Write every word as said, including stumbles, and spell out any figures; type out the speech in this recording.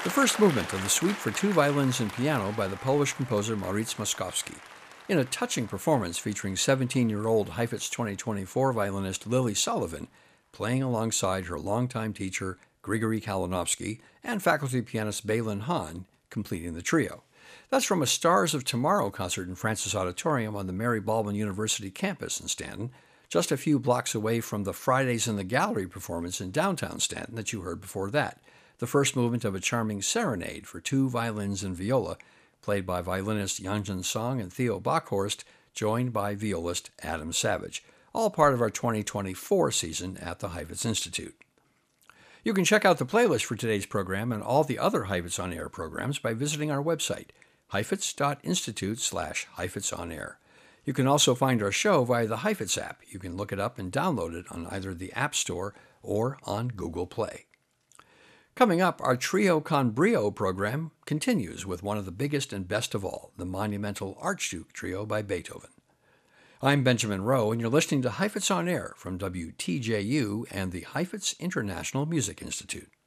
The first movement of the Suite for Two Violins and Piano by the Polish composer Maurice Moszkowski, in a touching performance featuring seventeen-year-old Heifetz twenty twenty-four violinist Lily Sullivan, playing alongside her longtime teacher Grigory Kalinowski and faculty pianist Balin Hahn, completing the trio. That's from a Stars of Tomorrow concert in Francis Auditorium on the Mary Baldwin University campus in Stanton, just a few blocks away from the Fridays in the Gallery performance in downtown Stanton that you heard before that, the first movement of a charming serenade for two violins and viola, played by violinist Yangzhen Song and Theo Bockhorst, joined by violist Adam Savage, all part of our twenty twenty-four season at the Heifetz Institute. You can check out the playlist for today's program and all the other Heifetz On Air programs by visiting our website, heifetz dot institute slash Heifetz On Air. You can also find our show via the Heifetz app. You can look it up and download it on either the App Store or on Google Play. Coming up, our Trio con Brio program continues with one of the biggest and best of all, the monumental Archduke Trio by Beethoven. I'm Benjamin Rowe, and you're listening to Heifetz On Air from W T J U and the Heifetz International Music Institute.